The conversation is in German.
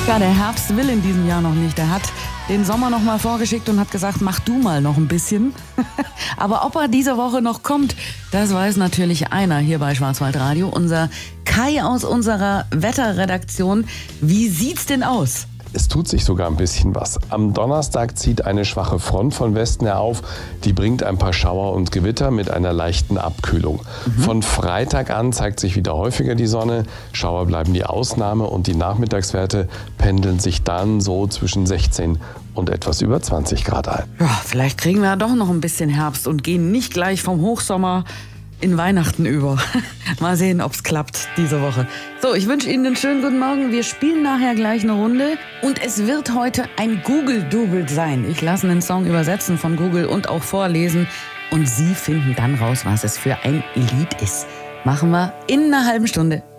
Ja, der Herbst will in diesem Jahr noch nicht. Er hat den Sommer noch mal vorgeschickt und hat gesagt, mach du mal noch ein bisschen. Aber ob er diese Woche noch kommt, das weiß natürlich einer hier bei Schwarzwaldradio. Unser Kai aus unserer Wetterredaktion. Wie sieht's denn aus? Es tut sich sogar ein bisschen was. Am Donnerstag zieht eine schwache Front von Westen her auf. Die bringt ein paar Schauer und Gewitter mit einer leichten Abkühlung. Von Freitag an zeigt sich wieder häufiger die Sonne. Schauer bleiben die Ausnahme und die Nachmittagswerte pendeln sich dann so zwischen 16 und etwas über 20 Grad ein. Ja, vielleicht kriegen wir ja doch noch ein bisschen Herbst und gehen nicht gleich vom Hochsommer in Weihnachten über. Mal sehen, ob's klappt diese Woche. So, ich wünsche Ihnen einen schönen guten Morgen. Wir spielen nachher gleich eine Runde und es wird heute ein Google-Double sein. Ich lasse einen Song übersetzen von Google und auch vorlesen und Sie finden dann raus, was es für ein Lied ist. Machen wir in einer halben Stunde.